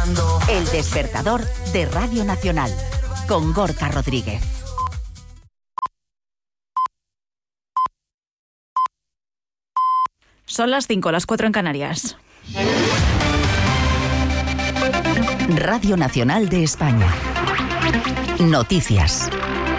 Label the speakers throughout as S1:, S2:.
S1: El despertador de Radio Nacional, con Gorka Rodríguez.
S2: Son las 5, las 4 en Canarias.
S1: Radio Nacional de España. Noticias.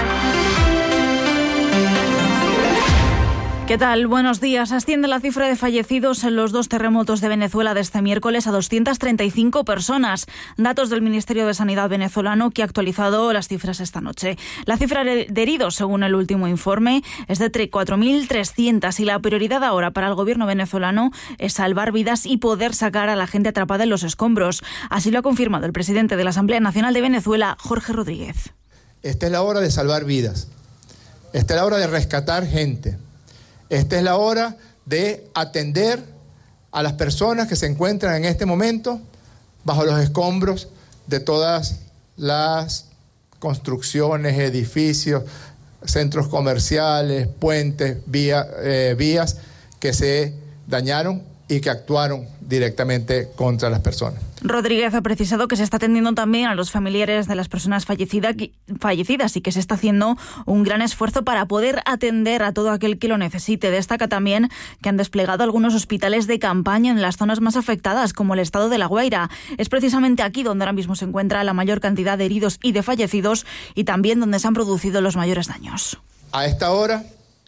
S2: ¿Qué tal? Buenos días. Asciende la cifra de fallecidos en los 2 terremotos de Venezuela de este miércoles a 235 personas. Datos del Ministerio de Sanidad venezolano, que ha actualizado las cifras esta noche. La cifra de heridos, según el último informe, es de 4.300 y la prioridad ahora para el gobierno venezolano es salvar vidas y poder sacar a la gente atrapada en los escombros. Así lo ha confirmado el presidente de la Asamblea Nacional de Venezuela, Jorge Rodríguez.
S3: Esta es la hora de salvar vidas. Esta es la hora de rescatar gente. Esta es la hora de atender a las personas que se encuentran en este momento bajo los escombros de todas las construcciones, edificios, centros comerciales, puentes, vías que se dañaron y que actuaron directamente contra las personas.
S2: Rodríguez ha precisado que se está atendiendo también a los familiares de las personas fallecidas y que se está haciendo un gran esfuerzo para poder atender a todo aquel que lo necesite. Destaca también que han desplegado algunos hospitales de campaña en las zonas más afectadas, como el estado de La Guaira. Es precisamente aquí donde ahora mismo se encuentra la mayor cantidad de heridos y de fallecidos y también donde se han producido los mayores daños.
S3: A esta hora,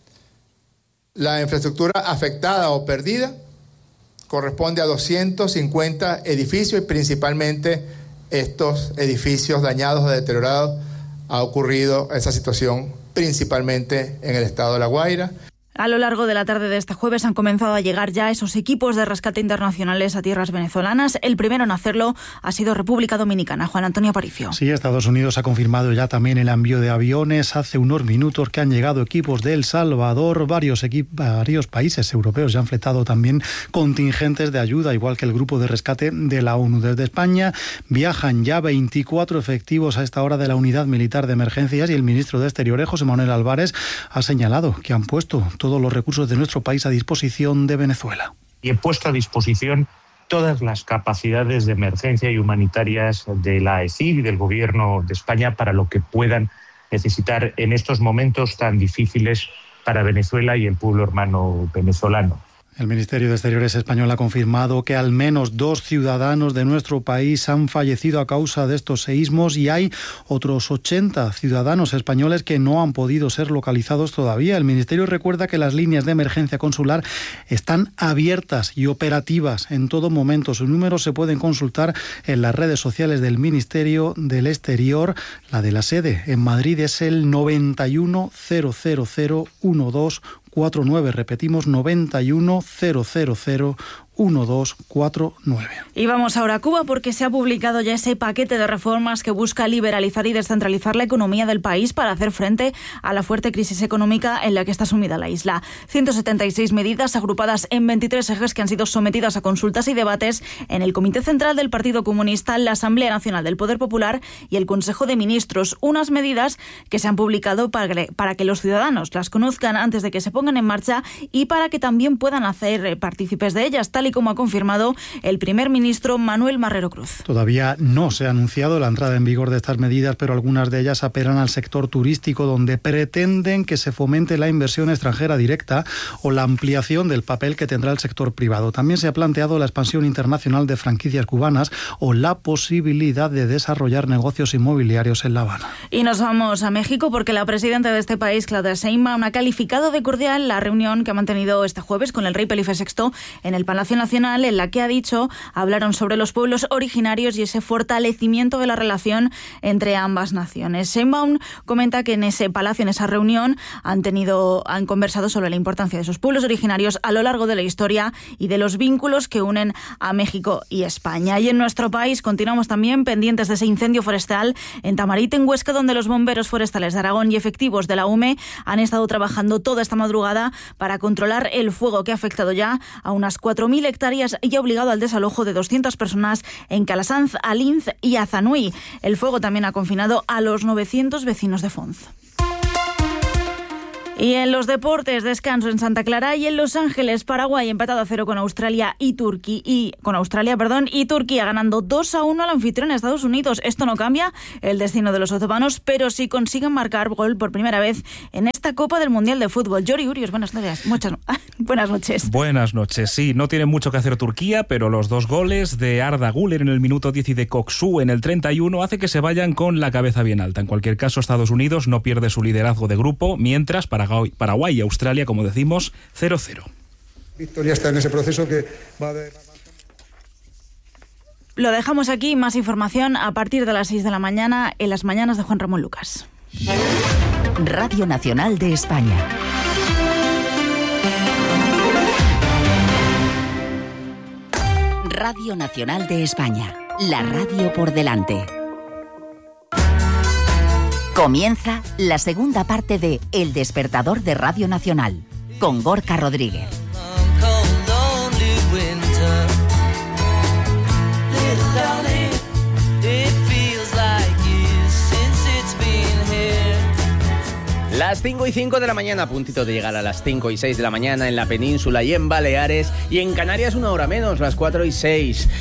S3: la infraestructura afectada o perdida corresponde a 250 edificios y principalmente estos edificios dañados o deteriorados ha ocurrido esa situación principalmente en el estado de La Guaira.
S2: A lo largo de la tarde de este jueves han comenzado a llegar ya esos equipos de rescate internacionales a tierras venezolanas. El primero en hacerlo ha sido República Dominicana. Juan Antonio Aparicio.
S4: Sí, Estados Unidos ha confirmado ya también el envío de aviones. Hace unos minutos que han llegado equipos de El Salvador. Varios países europeos ya han fletado también contingentes de ayuda, igual que el grupo de rescate de la ONU. Desde España viajan ya 24 efectivos a esta hora de la Unidad Militar de Emergencias y el ministro de Exteriores, José Manuel Álvarez, ha señalado que han puesto todos los recursos de nuestro país a disposición de Venezuela.
S5: Y he puesto a disposición todas las capacidades de emergencia y humanitarias de la AECID y del Gobierno de España para lo que puedan necesitar en estos momentos tan difíciles para Venezuela y el pueblo hermano venezolano.
S4: El Ministerio de Exteriores español ha confirmado que al menos 2 ciudadanos de nuestro país han fallecido a causa de estos seísmos y hay otros 80 ciudadanos españoles que no han podido ser localizados todavía. El Ministerio recuerda que las líneas de emergencia consular están abiertas y operativas en todo momento. Sus números se pueden consultar en las redes sociales del Ministerio del Exterior. La de la sede en Madrid es el 91 000 1249. Repetimos, 91 000 1249.
S2: Y vamos ahora a Cuba porque se ha publicado ya ese paquete de reformas que busca liberalizar y descentralizar la economía del país para hacer frente a la fuerte crisis económica en la que está sumida la isla. 176 medidas agrupadas en 23 ejes que han sido sometidas a consultas y debates en el Comité Central del Partido Comunista, la Asamblea Nacional del Poder Popular y el Consejo de Ministros. Unas medidas que se han publicado para que los ciudadanos las conozcan antes de que se pongan en marcha y para que también puedan hacer partícipes de ellas, tal y como ha confirmado el primer ministro Manuel Marrero Cruz.
S4: Todavía no se ha anunciado la entrada en vigor de estas medidas, pero algunas de ellas apelan al sector turístico, donde pretenden que se fomente la inversión extranjera directa o la ampliación del papel que tendrá el sector privado. También se ha planteado la expansión internacional de franquicias cubanas o la posibilidad de desarrollar negocios inmobiliarios en La Habana.
S2: Y nos vamos a México porque la presidenta de este país, Claudia Sheinbaum, ha calificado de cordial la reunión que ha mantenido este jueves con el rey Felipe VI en el Palacio Nacional, en la que ha dicho hablaron sobre los pueblos originarios y ese fortalecimiento de la relación entre ambas naciones. Sheinbaum comenta que en ese palacio, en esa reunión, han conversado sobre la importancia de esos pueblos originarios a lo largo de la historia y de los vínculos que unen a México y España. Y en nuestro país continuamos también pendientes de ese incendio forestal en Tamarit, en Huesca, donde los bomberos forestales de Aragón y efectivos de la UME han estado trabajando toda esta madrugada para controlar el fuego que ha afectado ya a unas 4.000 hectáreas y ha obligado al desalojo de 200 personas en Calasanz, Alinz y Azanui. El fuego también ha confinado a los 900 vecinos de Fonz. Y en los deportes, descanso en Santa Clara y en Los Ángeles. Paraguay empatado a 0 con Australia y Turquía, y Turquía ganando 2-1 al anfitrión Estados Unidos. Esto no cambia el destino de los otomanos, pero sí consiguen marcar gol por primera vez en esta Copa del Mundial de Fútbol. Yori Urios, buenas noches. Buenas noches.
S6: Buenas noches. Sí, no tiene mucho que hacer Turquía, pero los 2 goles de Arda Güler en el minuto 10 y de Koksu en el 31 hace que se vayan con la cabeza bien alta. En cualquier caso, Estados Unidos no pierde su liderazgo de grupo, mientras Paraguay y Australia, como decimos, 0-0.
S7: Victoria está en ese proceso que va de...
S2: Lo dejamos aquí, más información a partir de las 6 de la mañana en las mañanas de Juan Ramón Lucas.
S1: Radio Nacional de España. Radio Nacional de España, la radio por delante. Comienza la segunda parte de El Despertador de Radio Nacional, con Gorka Rodríguez.
S8: Las 5:05 de la mañana, a puntito de llegar a las 5:06 de la mañana en la península y en Baleares, y en Canarias una hora menos, las 4:06.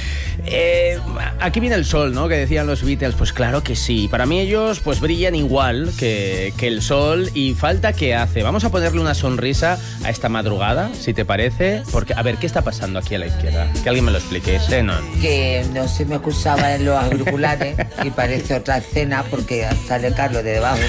S8: Aquí viene el sol, ¿no?, que decían los Beatles. Pues claro que sí. Para mí ellos pues brillan igual que el sol, y falta que hace. Vamos a ponerle una sonrisa a esta madrugada, si te parece, porque a ver, ¿qué está pasando aquí a la izquierda? Que alguien me lo explique. Zenon.
S9: Que no se me escuchaba en los auriculares y parece otra escena porque sale Carlos de debajo.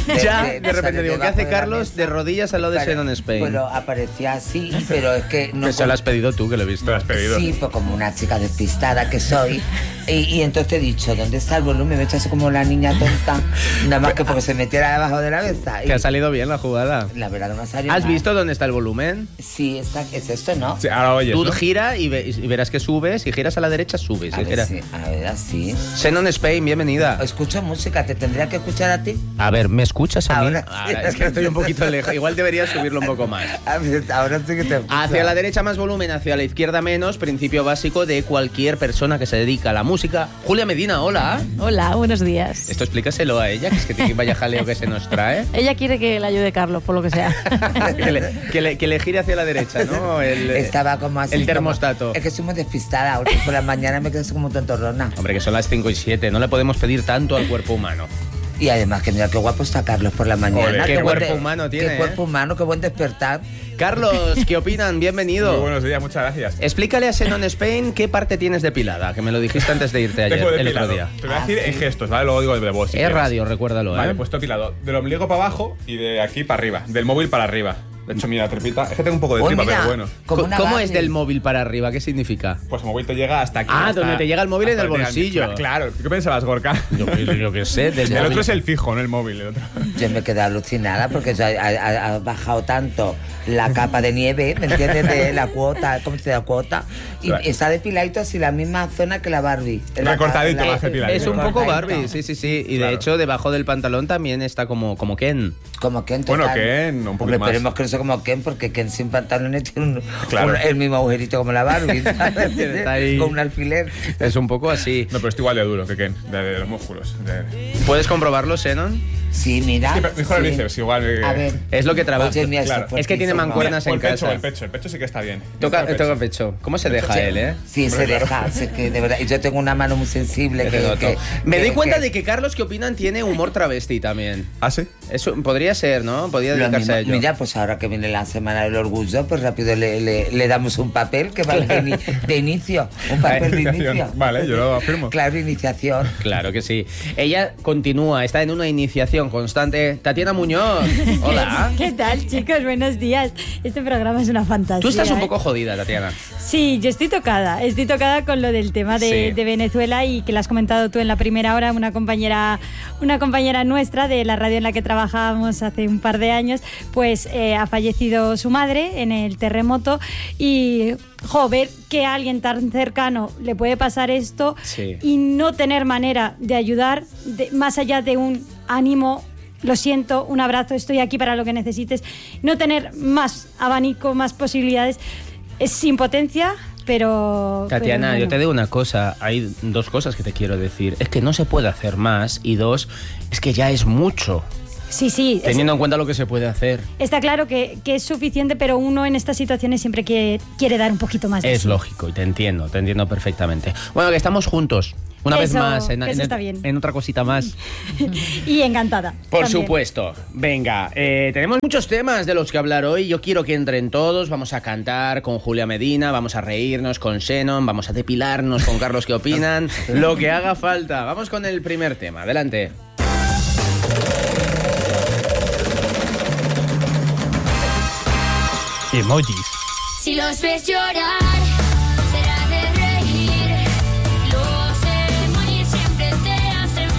S8: De repente digo, ¿qué hace Carlos de rodillas al lado de Zenon Spain?
S9: Bueno, aparecía así, pero es que no...
S8: Eso lo has pedido tú, que lo he visto.
S10: Lo has pedido.
S9: Sí, pues como una chica despistada que soy. Y entonces he dicho, ¿dónde está el volumen? Me he hecho así como la niña tonta, nada más que porque se metiera debajo de la mesa.
S8: Que ha salido bien la jugada.
S9: La verdad no me ha salido
S8: ¿Has
S9: mal.
S8: visto dónde está el volumen?
S9: Sí, es esto, ¿no?
S10: Sí, ahora oyes,
S8: Tú
S10: ¿no?
S8: gira y verás que subes. Si giras a la derecha, subes.
S9: A ver, así.
S8: Zenon Spain, bienvenida.
S9: Escucho música, ¿te tendría que escuchar a ti?
S8: A ver, ¿me escuchas a mí?
S9: Ahora sí.
S8: Es que estoy un poquito lejos. Igual deberías subirlo un poco más.
S9: A ver, ahora sí que te escucho.
S8: Hacia la derecha más volumen, hacia la izquierda menos. Principio básico de cualquier persona que se dedica a la música. Julia Medina, hola.
S11: Hola, buenos días.
S8: Esto explícaselo a ella, que es que tiene vaya jaleo que se nos trae.
S11: Ella quiere que le ayude Carlos, por lo que sea.
S8: que le gire hacia la derecha, ¿no?
S9: Estaba como así.
S8: El termostato.
S9: Es que soy muy despistada. Ahora por la mañana me quedo así como tontorrona.
S8: Hombre, que son las 5:07. No le podemos pedir tanto al cuerpo humano.
S9: Y además que mira qué guapo está Carlos por la mañana.
S8: Ole, qué cuerpo humano tiene.
S9: Qué cuerpo humano, qué buen despertar.
S8: Carlos, ¿qué opinan? Bienvenido.
S10: Muy buenos días, muchas gracias.
S8: Explícale a Zenon Spain qué parte tienes depilada, que me lo dijiste antes de irte ayer, el otro día.
S10: Te voy a decir en gestos, ¿vale? Luego digo de voz.
S8: Es radio, recuérdalo,
S10: Vale, pues depilado. Del ombligo para abajo y de aquí para arriba. Del móvil para arriba. De hecho, mira, tripita. Es que tengo un poco de tripa,
S9: mira,
S10: pero bueno.
S8: ¿Cómo es del móvil para arriba? ¿Qué significa?
S10: Pues el móvil te llega hasta aquí.
S8: Ah,
S10: hasta,
S8: donde te llega el móvil en el
S10: hasta
S8: bolsillo.
S10: Claro. ¿Qué pensabas, Gorka?
S8: Yo qué sé.
S10: El otro es el fijo, no el móvil. El otro.
S9: Yo me quedé alucinada porque ha bajado tanto la capa de nieve, ¿me entiendes? De la cuota, ¿cómo se llama? Cuota. Y está depiladito así, la misma zona que la Barbie.
S10: Recortadito, más depiladito.
S8: Es un poco Barbie, sí. Y de hecho, debajo del pantalón también está como Ken.
S9: Como Ken, total.
S10: Bueno, Ken, un poco más.
S9: Esperemos que no sea como Ken, porque Ken sin pantalones tiene el mismo agujerito como la Barbie, ¿sabes?
S8: Está ahí.
S9: Con un alfiler.
S8: Es un poco así.
S10: No, pero estoy igual de duro que Ken, de los músculos.
S8: ¿Puedes comprobarlo, Zenon?
S9: Sí, mira.
S10: Sí, mejor el bíceps, igual.
S9: A ver.
S8: Es lo que trabaja.
S9: Oye, mira,
S10: Claro.
S8: Es que tiene mancuernas en casa.
S10: El pecho sí que está bien.
S8: Toca pecho. ¿Cómo se deja él, eh?
S9: Sí, se deja. Es que de verdad. Y yo tengo una mano muy sensible.
S8: Me doy cuenta de que Carlos, ¿qué opinan? Tiene humor travesti también.
S10: ¿Ah, sí?
S8: Eso podría ser, ¿no? Podría dedicarse a ello.
S9: Mira, pues ahora que viene la Semana del Orgullo, pues rápido le damos un papel que va de inicio. Un papel de inicio.
S10: Vale, yo lo afirmo.
S9: Claro, iniciación.
S8: Claro que sí. Ella continúa, está en una iniciación constante. Tatiana Muñoz, hola.
S11: ¿Qué tal, chicos? Buenos días. Este programa es una fantasía.
S8: Tú estás un poco jodida, Tatiana.
S11: Sí, yo estoy tocada con lo del tema de Venezuela, y que lo has comentado tú en la primera hora. Una compañera nuestra de la radio en la que trabajábamos hace un par de años, pues ha fallecido su madre en el terremoto, y ver que a alguien tan cercano le puede pasar esto y no tener manera de ayudar, más allá de un ánimo, lo siento, un abrazo, estoy aquí para lo que necesites, no tener más abanico, más posibilidades, es impotencia. Pero
S8: Tatiana,
S11: bueno.
S8: yo te digo una cosa, hay dos cosas que te quiero decir. Es que no se puede hacer más, y dos, es que ya es mucho.
S11: Sí.
S8: Teniendo en cuenta lo que se puede hacer.
S11: Está claro que es suficiente, pero uno en estas situaciones siempre quiere dar un poquito más de
S8: Es
S11: sí.
S8: lógico y te entiendo perfectamente. Bueno, que estamos juntos. Una vez más, en otra cosita más.
S11: Y encantada.
S8: Por
S11: también.
S8: supuesto. Venga, tenemos muchos temas de los que hablar hoy. Yo quiero que entren todos. Vamos a cantar con Julia Medina, vamos a reírnos con Shannon, vamos a depilarnos con Carlos ¿Qué opinan? Lo que haga falta. Vamos con el primer tema. Adelante.
S6: Emojis.
S12: Si los ves llorar, será de reír. Los emojis siempre te hacen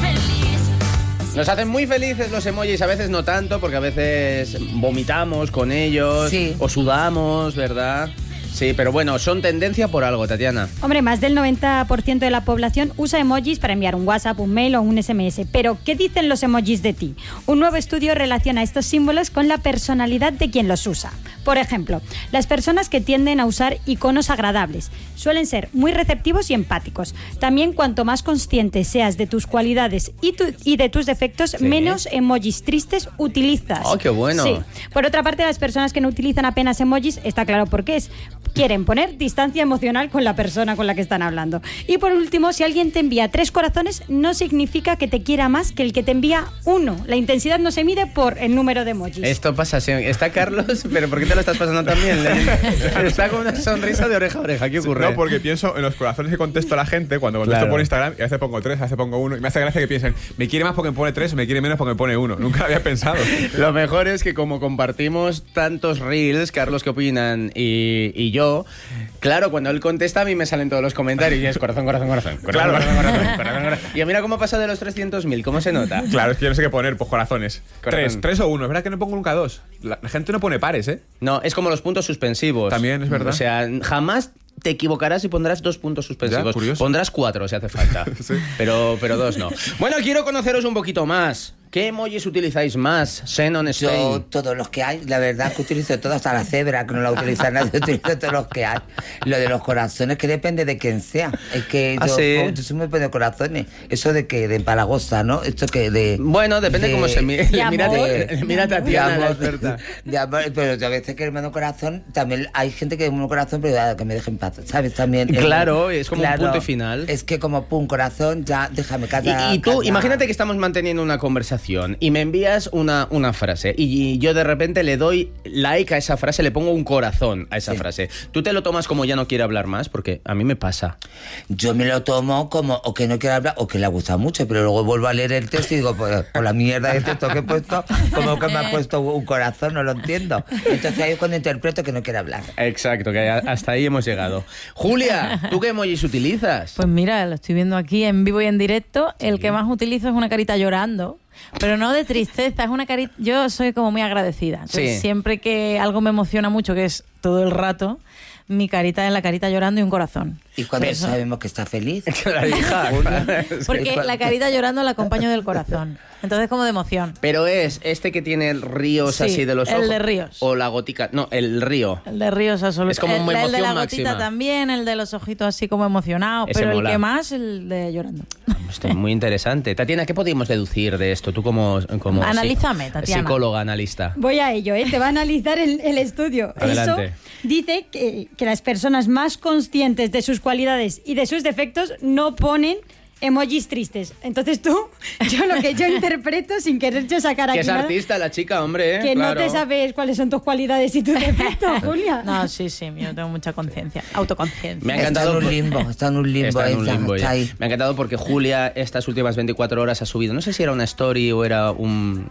S12: feliz.
S8: Nos hacen muy felices los emojis, a veces no tanto, porque a veces vomitamos con ellos, o sudamos, ¿verdad? Sí, pero bueno, son tendencia por algo, Tatiana.
S11: Hombre, más del 90% de la población usa emojis para enviar un WhatsApp, un mail o un SMS. Pero, ¿qué dicen los emojis de ti? Un nuevo estudio relaciona estos símbolos con la personalidad de quien los usa. Por ejemplo, las personas que tienden a usar iconos agradables suelen ser muy receptivos y empáticos. También, cuanto más consciente seas de tus cualidades y de tus defectos, menos emojis tristes utilizas.
S8: ¡Oh, qué bueno!
S11: Sí. Por otra parte, las personas que no utilizan apenas emojis, está claro por qué es. Quieren poner distancia emocional con la persona con la que están hablando. Y por último, si alguien te envía 3 corazones, no significa que te quiera más que el que te envía 1. La intensidad no se mide por el número de emojis.
S8: Esto pasa, está Carlos, pero ¿por qué te lo estás pasando tan bien? Está con una sonrisa de oreja a oreja. ¿Qué ocurre?
S10: No, porque pienso en los corazones que contesto a la gente cuando contesto por Instagram, y a veces pongo 3, a veces pongo 1, y me hace gracia que piensen, me quiere más porque me pone 3 o me quiere menos porque me pone 1. Nunca lo había pensado.
S8: Lo mejor es que como compartimos tantos reels, Carlos ¿Qué opinan? Y yo, claro, cuando él contesta a mí me salen todos los comentarios y es corazón. Claro. Corazón. Y mira cómo pasa de los 300.000, ¿cómo se nota?
S10: Claro, es que yo no sé qué poner, pues corazones. 3 o 1, es verdad que no pongo nunca 2. La gente no pone pares, ¿eh?
S8: No, es como los puntos suspensivos.
S10: También, es verdad.
S8: O sea, jamás te equivocarás y pondrás 2 puntos suspensivos.
S10: Ya,
S8: pondrás 4 si hace falta.
S10: Sí.
S8: Pero 2 no. Bueno, quiero conoceros un poquito más. ¿Qué emojis utilizáis más, Shannon Spain?
S9: Yo, todos los que hay, la verdad que utilizo todo, hasta la cebra, que no la utiliza nadie, utilizo todos los que hay. Lo de los corazones, que depende de quién sea. Es que yo soy muy de corazones. Eso de que de empalagosa, ¿no? Esto que de...
S8: Bueno, depende cómo se mire. Mira Tatiana, la experta.
S9: De amor, pero a veces que hermano corazón, también hay gente que hermano corazón, pero que me deje en paz, ¿sabes? También.
S8: Claro, es como un punto final.
S9: Es que como pum, corazón, ya déjame cada...
S8: Y tú, imagínate que estamos manteniendo una conversación y me envías una frase y yo de repente le doy like a esa frase, le pongo un corazón a esa frase. ¿Tú te lo tomas como ya no quiere hablar más? Porque a mí me pasa.
S9: Yo me lo tomo como o que no quiere hablar o que le ha gustado mucho, pero luego vuelvo a leer el texto y digo, pues por la mierda de texto que he puesto, como que me ha puesto un corazón, no lo entiendo. Entonces ahí es cuando interpreto que no quiere hablar.
S8: Exacto, que hasta ahí hemos llegado. Julia, ¿tú qué emojis utilizas?
S13: Pues mira, lo estoy viendo aquí en vivo y en directo. El que más utilizo es una carita llorando. Pero no de tristeza, es una carita... Yo soy como muy agradecida. Entonces, siempre que algo me emociona mucho, que es todo el rato, mi carita es la carita llorando y un corazón.
S9: ¿Y cuando sabemos que está feliz?
S8: La hija.
S13: Porque la carita llorando la acompaño del corazón. Entonces, como de emoción.
S8: Pero es este que tiene ríos así de los ojos.
S13: El de ríos.
S8: O la gotica. No, el río.
S13: El de ríos, absolutamente.
S8: Es como una emoción
S13: el de la
S8: máxima.
S13: gotita también, el de los ojitos así como emocionados. Pero mola. El que más, el de llorando.
S8: Muy interesante. Tatiana, ¿qué podríamos deducir de esto? Tú como
S13: Analízame, Tatiana.
S8: Psicóloga, analista.
S11: Voy a ello, te va a analizar el estudio.
S8: Adelante.
S11: Eso dice que las personas más conscientes de sus cualidades y de sus defectos no ponen emojis tristes. Entonces tú, lo que yo interpreto sin querer yo sacar aquí
S8: que es
S11: nada,
S8: artista la chica, hombre.
S11: Que claro. No te sabes cuáles son tus cualidades y tus defectos, Julia.
S13: No, sí, yo tengo mucha conciencia, autoconciencia.
S8: Me ha encantado.
S9: Está en un limbo.
S8: Está ahí. Me ha encantado porque Julia estas últimas 24 horas ha subido, no sé si era una story o era un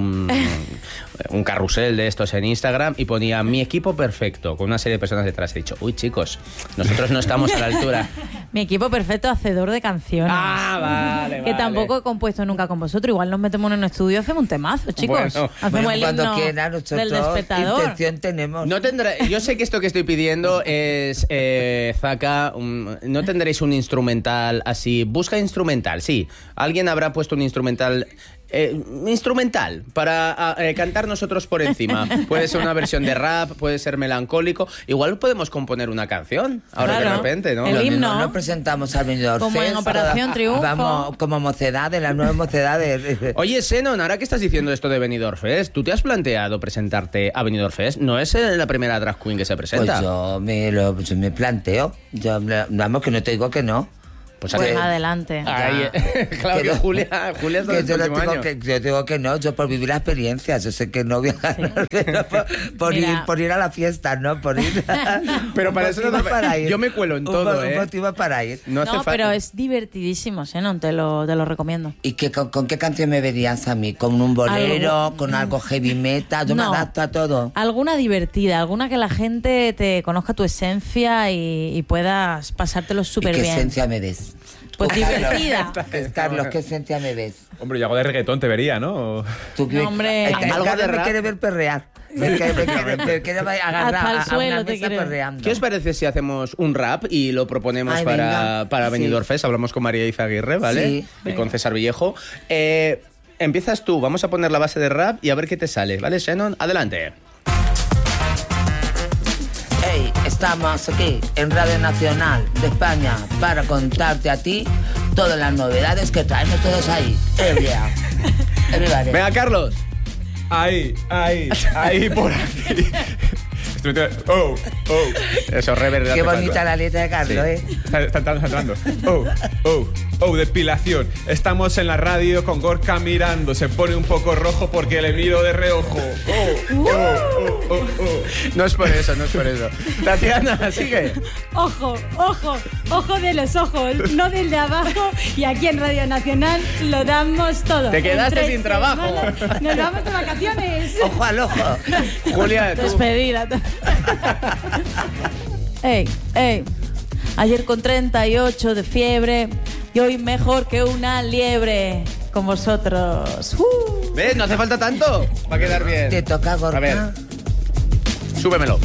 S8: carrusel de estos en Instagram y ponía mi equipo perfecto con una serie de personas detrás. He dicho, uy chicos, nosotros no estamos a la altura.
S13: Mi equipo perfecto, hacedor de canciones.
S8: Vale.
S13: Que tampoco he compuesto nunca con vosotros. Igual nos metemos en un estudio, hacemos un temazo, chicos.
S8: Bueno,
S13: hacemos el
S9: cuando
S13: himno
S9: quiera, nosotros
S13: del despertador.
S9: Intención tenemos.
S8: No yo sé que esto que estoy pidiendo es, Zaka, no tendréis un instrumental así. Busca instrumental, sí. Alguien habrá puesto un instrumental instrumental para cantar nosotros por encima. Puede ser una versión de rap, puede ser melancólico. Igual podemos componer una canción ahora de repente, ¿no?
S13: El himno.
S9: Nos presentamos al Benidorm
S13: como
S9: Fest,
S13: en Operación Triunfo.
S9: Vamos como mocedades, las nuevas mocedades.
S8: Oye, Xenon, ahora que estás diciendo esto de Benidorm Fest, ¿tú te has planteado presentarte a Benidorm Fest? No es la primera drag queen que se presenta.
S9: Pues yo me planteo. Vamos, que no te digo que no.
S8: Pues
S13: adelante.
S8: Ahí, claro que Julia es del próximo año.
S9: Yo digo que no, yo por vivir la experiencia, yo sé que no voy a ganar, pero por ir a la fiesta, ¿no? Por ir.
S8: Pero para eso no para ir. Yo me cuelo en todo,
S9: Un motivo para ir.
S13: No, pero es divertidísimo, ¿no? Te lo recomiendo.
S9: ¿Y con qué canción me verías a mí? ¿Con un bolero? ¿Con algo heavy metal? Yo me adapto a todo.
S13: Alguna divertida, alguna que la gente te conozca tu esencia y puedas pasártelo súper bien.
S9: ¿Y qué esencia me ves?
S13: Pues divertida.
S9: Carlos, ¿qué esencia me ves?
S10: Hombre, yo algo de reggaetón te vería, ¿no?
S13: No, hombre.
S8: Algo de
S9: me quiere ver perrear. Me quiere agarrar
S13: al suelo,
S9: a una mesa perreando.
S8: ¿Qué os parece si hacemos un rap y lo proponemos para Benidorm Fest? Hablamos con María Izaguirre, ¿vale?
S9: Sí.
S8: Y con César Villejo. Empiezas tú, vamos a poner la base de rap y a ver qué te sale, ¿vale, Xenon? Adelante.
S9: Hey, estamos aquí en Radio Nacional de España para contarte a ti todas las novedades que traemos todos ahí. Everybody.
S8: Venga, Carlos.
S10: Ahí, por aquí.
S8: Eso, reverb.
S9: Qué bonita la letra de Carlos,
S10: sí. Está entrando. Depilación. Estamos en la radio con Gorka mirando. Se pone un poco rojo porque le miro de reojo.
S8: No es por eso. Tatiana, sigue.
S11: Ojo de los ojos, no del de abajo. Y aquí en Radio Nacional lo damos todo.
S8: Te quedaste sin trabajo.
S11: Nos vamos de vacaciones.
S9: Ojo al ojo.
S8: Julia, tú.
S13: Despedida. Ey. Ayer con 38 de fiebre y hoy mejor que una liebre con vosotros.
S8: ¿Ves? No hace falta tanto. Va a quedar bien.
S9: Te toca, Gorka.
S8: A ver. Súbemelo.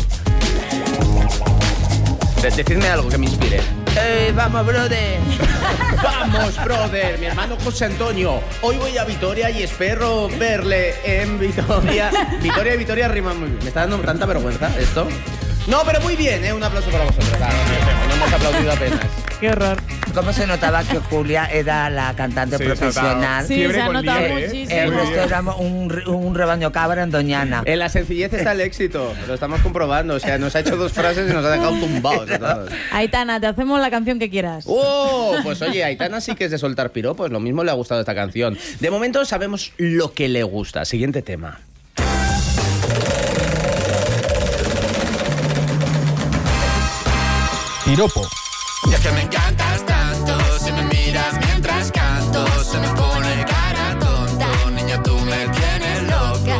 S8: Decidme algo que me inspire.
S9: Vamos, brother.
S8: Vamos, brother. Mi hermano José Antonio. Hoy voy a Vitoria y espero verle en Vitoria. Vitoria rima muy bien. Me está dando tanta vergüenza esto. No, pero muy bien, Un aplauso para vosotros. No hemos aplaudido apenas.
S13: Qué horror.
S9: ¿Cómo se notaba que Julia era la cantante profesional?
S13: Sí, se ha notado muchísimo.
S9: El resto éramos un rebaño cabra en Doñana.
S8: En la sencillez está el éxito. Lo estamos comprobando. O sea, nos ha hecho 2 frases y nos ha dejado tumbados a todos.
S13: Aitana, te hacemos la canción que quieras.
S8: Pues oye, Aitana sí que es de soltar piropos. Lo mismo le ha gustado esta canción. De momento sabemos lo que le gusta. Siguiente tema.
S10: Piropo.
S14: Y es que me encantas tanto, si me miras mientras canto, se me pone cara tonto, niña, tú me tienes loca.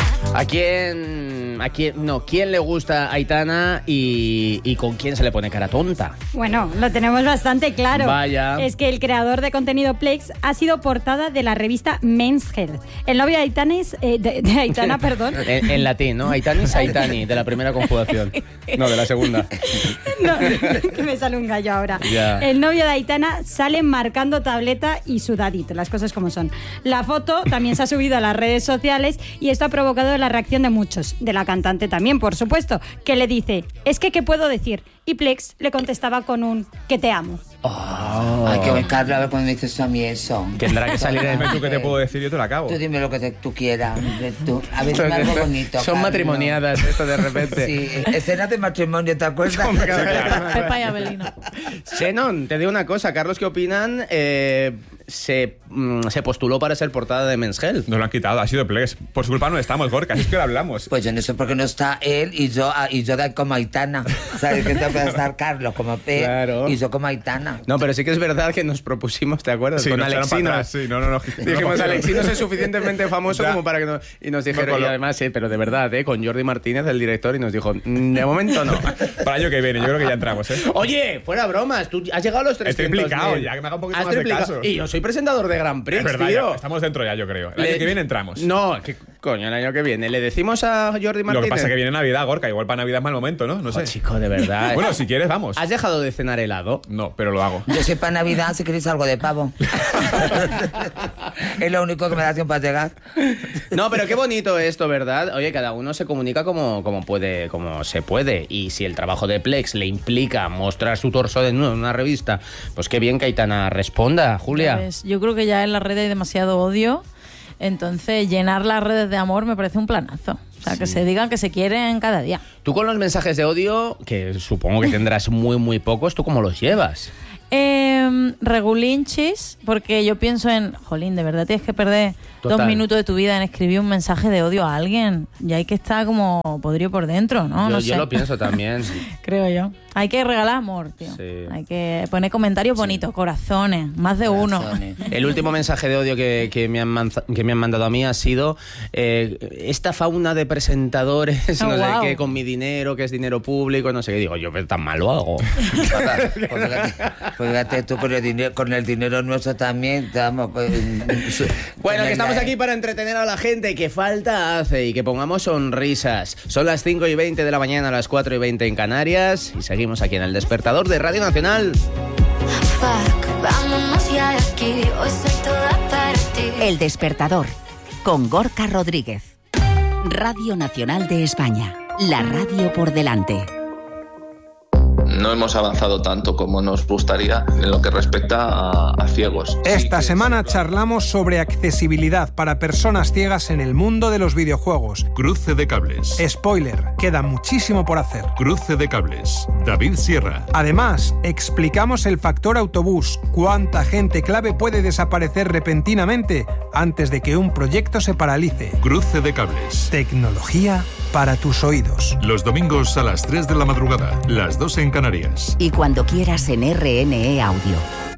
S8: ¿Quién le gusta a Aitana y con quién se le pone cara tonta?
S11: Bueno, lo tenemos bastante claro.
S8: Vaya.
S11: Es que el creador de contenido Plex ha sido portada de la revista Men's Health. El novio de Aitana de Aitana, perdón.
S8: En latín, ¿no? Aitanis, Aitani, de la primera conjugación. No, de la segunda.
S11: No, que me sale un gallo ahora.
S8: Ya.
S11: El novio de Aitana sale marcando tableta y sudadito, las cosas como son. La foto también se ha subido a las redes sociales y esto ha provocado la reacción de muchos, de la cantante también, por supuesto, que le dice, es que ¿qué puedo decir? Y Plex le contestaba con un que te amo.
S9: Hay que buscarlo a ver cuando me dices a mí eso.
S8: Tendrá que salir
S10: Dime tú qué te puedo decir, yo te lo acabo.
S9: Tú dime lo que tú quieras. A ver, dime algo bonito.
S8: Son matrimoniadas esto de repente.
S9: Sí, escenas de matrimonio, ¿te acuerdas?
S13: Pepa y Abelino.
S8: Xenon, te digo una cosa. Carlos, ¿qué opinan? Se postuló para ser portada de Men's Health.
S10: Nos lo han quitado, ha sido Plex. Por su culpa no estamos, Gorka, es que lo hablamos.
S9: Pues yo no sé por qué no está él y yo como Aitana. ¿Sabes que puede estar Carlos como P
S8: claro.
S9: Y yo como Aitana?
S8: No, pero sí que es verdad que nos propusimos, ¿te acuerdas?
S10: Sí,
S8: con
S10: Alexinos. Sí, no.
S8: Dijimos, Alexinos es suficientemente famoso como para que no... Y nos dijeron, y además, pero de verdad, con Jordi Martínez, el director, y nos dijo, de momento no.
S10: Para el año que viene, yo creo que ya entramos,
S8: Oye, fuera bromas, tú has llegado a los 300.000.
S10: Estoy implicado, ya que me haga un poquito más de caso.
S8: Y yo soy presentador de Grand Prix,
S10: es verdad,
S8: tío.
S10: Ya, estamos dentro ya, yo creo. El año que viene entramos.
S8: No, Coño, el año que viene. ¿Le decimos a Jordi Martínez?
S10: Lo que pasa es que viene Navidad, Gorka. Igual para Navidad es mal momento, ¿no? No sé.
S8: Chico, de verdad.
S10: Bueno, si quieres, vamos.
S8: ¿Has dejado de cenar helado?
S10: No, pero lo hago.
S9: Yo soy para Navidad, si queréis algo de pavo. Es lo único que me da tiempo a llegar.
S8: No, pero qué bonito esto, ¿verdad? Oye, cada uno se comunica como puede, como se puede. Y si el trabajo de Plex le implica mostrar su torso de nuevo en una revista, pues qué bien que Aitana responda, Julia.
S13: Pues yo creo que ya en la red hay demasiado odio. Entonces, llenar las redes de amor me parece un planazo. O sea, que se digan que se quieren cada día.
S8: Tú con los mensajes de odio, que supongo que tendrás muy pocos, ¿tú cómo los llevas?
S13: Regulinchis, porque yo pienso en, jolín, de verdad tienes que perder 2 minutos de tu vida en escribir un mensaje de odio a alguien. Y hay que estar como podrido por dentro, ¿no? No sé.
S8: Yo lo pienso también.
S13: Creo yo. Hay que regalar amor, tío. Sí. Hay que poner comentarios bonitos, corazones, más de uno.
S8: El último mensaje de odio que me han mandado a mí ha sido esta fauna de presentadores, no sé qué, con mi dinero, que es dinero público, no sé qué. Digo, yo tan mal lo hago.
S9: Fíjate tú con el dinero nuestro también. Estamos,
S8: bueno, que estamos aquí para entretener a la gente, que falta hace, y que pongamos sonrisas. Son las 5:20 de la mañana, las 4:20 en Canarias, y seguimos aquí en El Despertador de Radio Nacional.
S1: El Despertador, con Gorka Rodríguez. Radio Nacional de España, la radio por delante.
S15: No hemos avanzado tanto como nos gustaría en lo que respecta a ciegos.
S16: Esta semana charlamos sobre accesibilidad para personas ciegas en el mundo de los videojuegos.
S17: Cruce de cables.
S16: Spoiler, queda muchísimo por hacer.
S17: Cruce de cables. David Sierra.
S16: Además, explicamos el factor autobús. ¿Cuánta gente clave puede desaparecer repentinamente antes de que un proyecto se paralice?
S17: Cruce de cables.
S16: Tecnología para tus oídos.
S17: Los domingos a las 3 de la madrugada, las 2 en Canarias.
S1: Y cuando quieras en RNE Audio.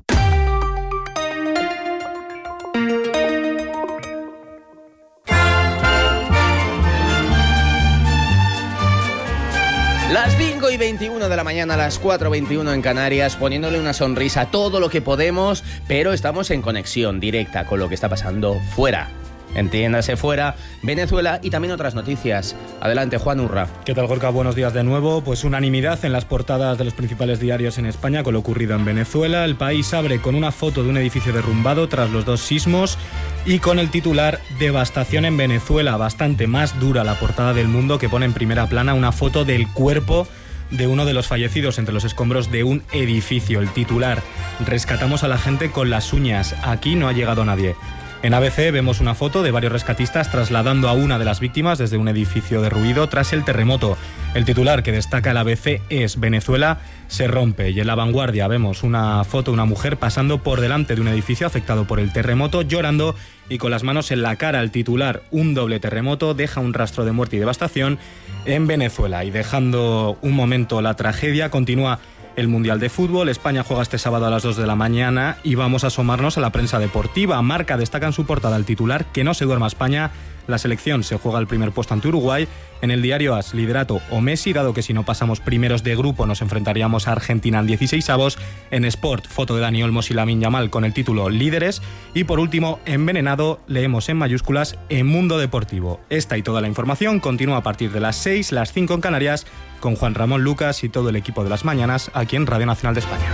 S8: Las 5:21 de la mañana, las 4:21 en Canarias, poniéndole una sonrisa a todo lo que podemos, pero estamos en conexión directa con lo que está pasando fuera. Entiéndase fuera, Venezuela y también otras noticias. Adelante, Juan Urra.
S18: ¿Qué tal, Gorka? Buenos días de nuevo. Pues unanimidad en las portadas de los principales diarios en España con lo ocurrido en Venezuela. El País abre con una foto de un edificio derrumbado tras los 2 sismos y con el titular "Devastación en Venezuela". Bastante más dura la portada del Mundo, que pone en primera plana una foto del cuerpo de uno de los fallecidos entre los escombros de un edificio. El titular: "Rescatamos a la gente con las uñas. Aquí no ha llegado nadie". En ABC vemos una foto de varios rescatistas trasladando a una de las víctimas desde un edificio derruido tras el terremoto. El titular que destaca el ABC es "Venezuela se rompe". Y en La Vanguardia vemos una foto de una mujer pasando por delante de un edificio afectado por el terremoto, llorando y con las manos en la cara. El titular: "Un doble terremoto deja un rastro de muerte y devastación en Venezuela". Y dejando un momento la tragedia, continúa el Mundial de Fútbol. España juega este sábado a las 2 de la mañana y vamos a asomarnos a la prensa deportiva. Marca destaca en su portada el titular: "Que no se duerma España. La selección se juega el primer puesto ante Uruguay". En el diario AS, liderato o Messi, dado que si no pasamos primeros de grupo nos enfrentaríamos a Argentina en 16avos. En Sport, foto de Dani Olmos y Lamine Yamal con el título "Líderes". Y por último, envenenado, leemos en mayúsculas en Mundo Deportivo. Esta y toda la información continúa a partir de las 6, las 5 en Canarias, con Juan Ramón Lucas y todo el equipo de las mañanas aquí en Radio Nacional de España.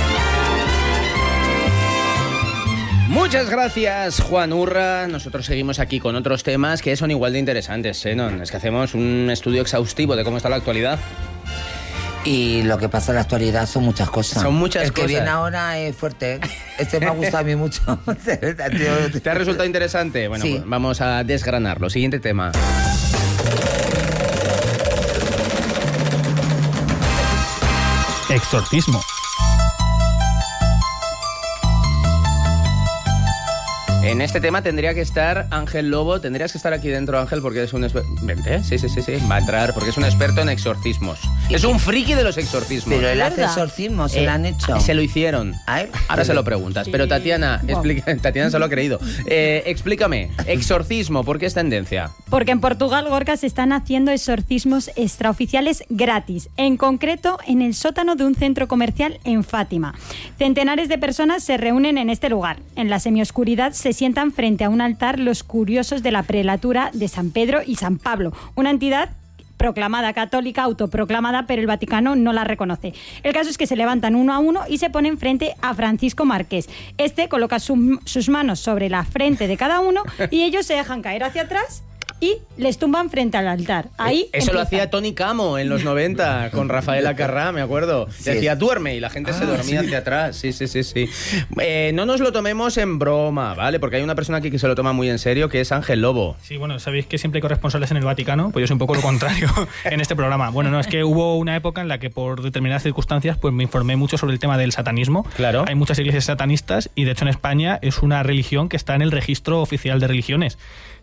S8: Muchas gracias, Juan Urra. Nosotros seguimos aquí con otros temas que son igual de interesantes, ¿no? Es que hacemos un estudio exhaustivo de cómo está la actualidad.
S9: Y lo que pasa en la actualidad son muchas cosas.
S8: Son muchas
S9: cosas. El que viene ahora es fuerte. Este me ha gustado a mí mucho.
S8: ¿Te ha resultado interesante? Bueno, sí. Pues vamos a desgranarlo. Siguiente tema.
S19: Exorcismo.
S8: En este tema tendría que estar Ángel Lobo. Tendrías que estar aquí dentro, Ángel, porque es un experto. Vente, sí. Va a entrar porque es un experto en exorcismos. Es un friki de los exorcismos.
S9: Pero él hace exorcismos, se lo han hecho.
S8: Se lo hicieron. Ahora se lo preguntas. Sí. Pero Tatiana, Tatiana se lo ha creído. Explícame, exorcismo, ¿por qué es tendencia?
S11: Porque en Portugal, Gorka, se están haciendo exorcismos extraoficiales gratis. En concreto, en el sótano de un centro comercial en Fátima. Centenares de personas se reúnen en este lugar. En la semioscuridad se sientan frente a un altar los curiosos de la prelatura de San Pedro y San Pablo, una entidad proclamada católica, autoproclamada, pero el Vaticano no la reconoce. El caso es que se levantan uno a uno y se ponen frente a Francisco Márquez. Este coloca sus manos sobre la frente de cada uno y ellos se dejan caer hacia atrás y les tumban frente al altar. Ahí
S8: Eso lo
S11: empieza.
S8: hacía Tony Camo en los 90 con Rafael Acarrá, me acuerdo. Decía, duerme, y la gente se dormía hacia atrás. Sí. No nos lo tomemos en broma, ¿vale? Porque hay una persona aquí que se lo toma muy en serio, que es Ángel Lobo.
S18: Sí, bueno, sabéis que siempre hay corresponsales en el Vaticano, pues yo soy un poco lo contrario en este programa. Bueno, no, es que hubo una época en la que por determinadas circunstancias pues me informé mucho sobre el tema del satanismo.
S8: Claro.
S18: Hay muchas iglesias satanistas y de hecho en España es una religión que está en el registro oficial de religiones.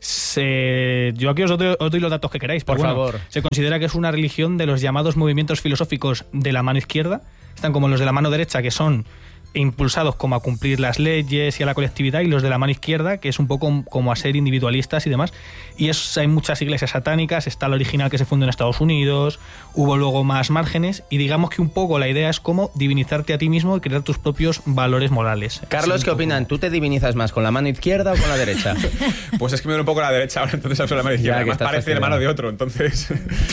S18: Yo aquí os doy los datos que queráis.
S8: Por favor.
S18: Se considera que es una religión de los llamados movimientos filosóficos de la mano izquierda. Están como los de la mano derecha, que son impulsados como a cumplir las leyes y a la colectividad, y los de la mano izquierda, que es un poco como a ser individualistas y demás. Y hay muchas iglesias satánicas, está la original que se fundó en Estados Unidos, hubo luego más márgenes, y digamos que un poco la idea es como divinizarte a ti mismo y crear tus propios valores morales.
S8: Carlos, ¿qué opinan? ¿Tú te divinizas más con la mano izquierda o con la derecha?
S10: Pues es que me duele un poco la derecha ahora, entonces uso la mano izquierda. Además parece la mano de otro, entonces...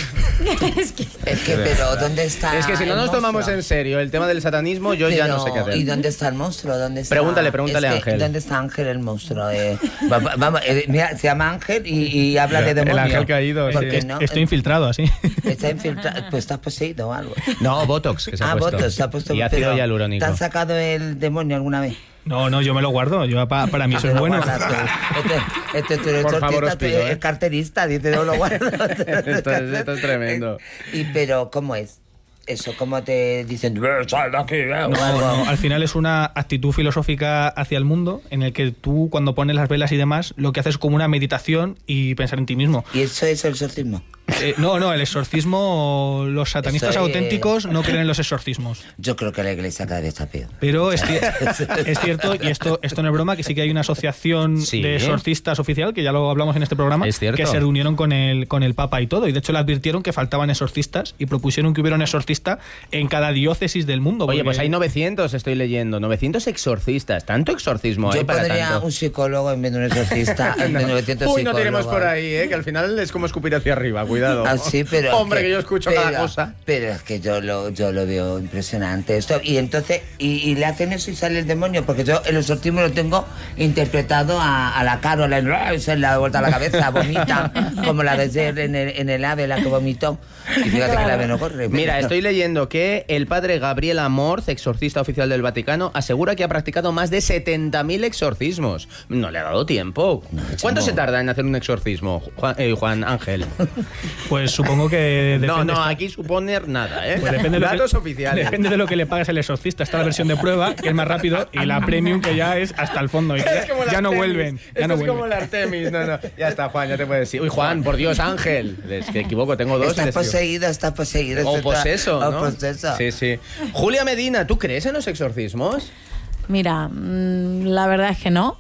S9: Es que, pero ¿dónde está?
S8: Es que si no nos tomamos en serio el tema del satanismo, yo ya no sé qué hacer.
S9: ¿Y dónde está el monstruo? ¿Dónde está?
S8: Pregúntale a Ángel.
S9: ¿Dónde está Ángel, el monstruo? Vamos, mira, se llama Ángel y habla de demonio.
S18: El ángel caído.
S9: Sí. No,
S18: estoy infiltrado, así.
S9: Está infiltrado. Pues estás poseído o algo.
S8: No, Botox, que se ha puesto.
S9: Botox, se ha puesto.
S8: Y ácido hialurónico.
S9: ¿Te han sacado el demonio alguna vez?
S18: No, yo me lo guardo. Para mí eso es bueno.
S9: Por favor, os pido, el carterista dice, no lo guardo.
S8: Esto es tremendo.
S9: Pero, ¿cómo es? Eso, ¿cómo te dicen? ¡Sal de aquí!
S18: No, al final es una actitud filosófica hacia el mundo en el que tú, cuando pones las velas y demás, lo que haces es como una meditación y pensar en ti mismo.
S9: ¿Y eso es el exorcismo?
S18: No, el exorcismo, los satanistas auténticos no creen en los exorcismos.
S9: Yo creo que la iglesia cada vez está peor.
S18: Pero es cierto, y esto no es broma, que sí que hay una asociación de exorcistas oficial, que ya lo hablamos en este programa, que se reunieron con el Papa y todo, y de hecho le advirtieron que faltaban exorcistas y propusieron que hubiera un exorcista en cada diócesis del mundo.
S8: Oye, pues hay 900, estoy leyendo, 900 exorcistas, tanto exorcismo hay para tanto.
S9: Yo pondría un psicólogo en vez de un exorcista.
S8: De 900
S9: Uy,
S8: no tiremos por ahí, que al final es como escupir hacia arriba, cuidado.
S9: Sí, pero
S8: hombre, que yo escucho cada cosa.
S9: Pero es que yo lo veo impresionante esto. Y entonces, y le hacen eso y sale el demonio, porque yo el exorcismo lo tengo interpretado a la Carol, se le da vuelta a la cabeza, vomita, como la de ayer en el AVE, la que vomitó. Y fíjate que el AVE no corre.
S8: Mira, estoy leyendo que el padre Gabriel Amorz, exorcista oficial del Vaticano, asegura que ha practicado más de 70.000 exorcismos. No le ha dado tiempo. ¿Cuánto se tarda en hacer un exorcismo, Juan Ángel?
S18: Pues supongo que depende.
S8: No, aquí suponer nada, ¿eh?
S18: Pues depende
S8: datos oficiales.
S18: Depende de lo que le pagues al exorcista. Está la versión de prueba, que es más rápido, y la premium, que ya es hasta el fondo. Y ya no vuelven.
S8: Esto es como el Artemis. No. Ya está, Juan, ya te puedes decir. Uy, Juan, por Dios, Ángel. Es que equivoco, tengo dos.
S9: Está poseído.
S8: O poseso, ¿no?
S9: Poseso.
S8: Sí. Julia Medina, ¿tú crees en los exorcismos?
S13: Mira, la verdad es que no.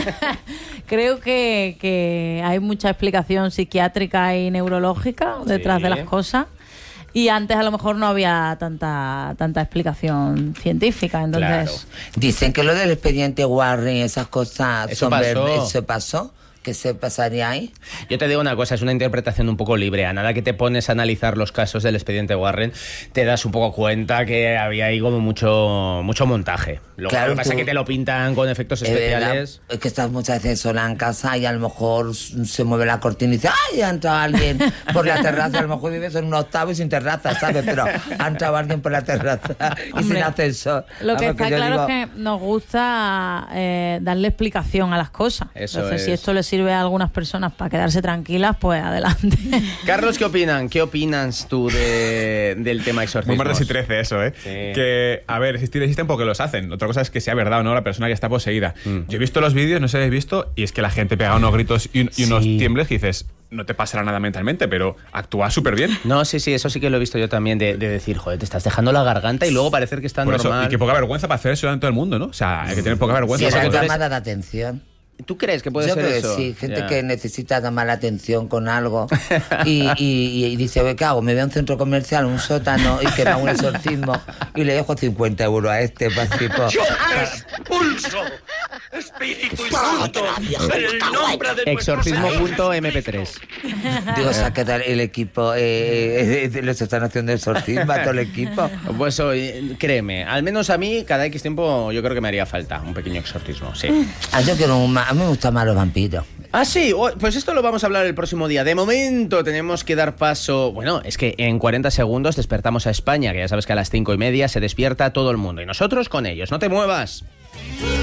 S13: Creo que hay mucha explicación psiquiátrica y neurológica detrás de las cosas. Y antes a lo mejor no había tanta explicación científica, entonces...
S9: Claro. Dicen que lo del expediente Warren y esas cosas
S8: ¿Eso pasó?
S9: ¿Eso pasó? ¿Qué se pasaría ahí?
S8: Yo te digo una cosa, es una interpretación un poco libre. A nada que te pones a analizar los casos del expediente Warren, te das un poco cuenta que había ahí como mucho montaje. Lo que pasa es que te lo pintan con efectos especiales.
S9: Es que estás muchas veces sola en casa y a lo mejor se mueve la cortina y dice ¡ay! Ha entrado alguien por la terraza. A lo mejor vives en un octavo y sin terraza, ¿sabes? Pero ha entrado alguien por la terraza y sin ascensor.
S13: Lo que está claro es que nos gusta darle explicación a las cosas. Entonces, si esto le sirve a algunas personas para quedarse tranquilas, pues adelante.
S8: Carlos, ¿qué opinan? ¿Qué opinas tú del tema exorcismo?
S10: Muy martes y 13 eso, ¿eh? Sí. Que, a ver, existen porque los hacen. Otra cosa es que sea verdad o no la persona que está poseída. Yo he visto los vídeos, no sé si habéis visto, y es que la gente pega unos gritos y unos tiembles que dices... No te pasará nada mentalmente, pero actúa súper bien.
S8: No, sí, eso sí que lo he visto yo también, de decir, joder, te estás dejando la garganta y luego parecer que está
S10: por
S8: normal.
S10: Eso, y que poca vergüenza para hacer eso en todo el mundo, ¿no? O sea, hay que tener poca vergüenza.
S9: Sí, es una llamada de atención.
S8: ¿Tú crees que puede
S9: yo
S8: ser
S9: creo
S8: eso?
S9: Sí, gente que necesita llamar la atención con algo y dice, oye, ¿qué hago? Me voy a un centro comercial, un sótano y que me hago un exorcismo y le dejo 50 euros a este para tipo...
S14: ¡Yo expulso
S19: espíritu inmundo, en el nombre de
S8: Exorcismo.mp3.
S9: Digo, se ha quedado el equipo, les están haciendo exorcismo a todo el equipo.
S8: Pues créeme, al menos a mí, cada X tiempo, yo creo que me haría falta un pequeño exorcismo, sí.
S9: A mí me gustan más los vampiros.
S8: Ah, sí, pues esto lo vamos a hablar el próximo día. De momento tenemos que dar paso. Bueno, es que en 40 segundos despertamos a España, que ya sabes que a las 5:30 se despierta todo el mundo y nosotros con ellos. ¡No te muevas!